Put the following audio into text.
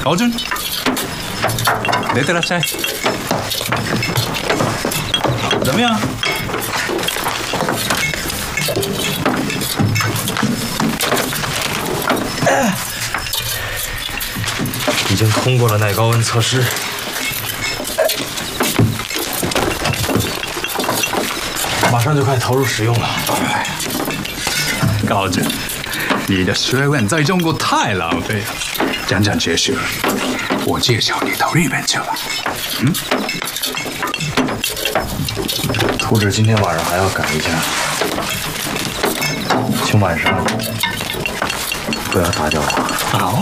高准，出てらっしゃい。怎么样？ 已经通过了耐高温测试。马上就可以投入使用了。 高准，你的学问在中国太浪费了。讲讲哲学，我介绍你到日本去吧。 图纸今天晚上还要改一下，请晚上不要打搅我。 好。